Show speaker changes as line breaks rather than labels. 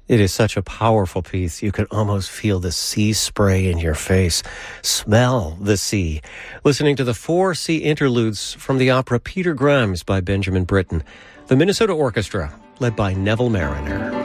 It is such a powerful piece. You could almost feel the sea spray in your face. Smell the sea. Listening to the 4 sea interludes from the opera Peter Grimes by Benjamin Britten. The Minnesota Orchestra, led by Neville Mariner.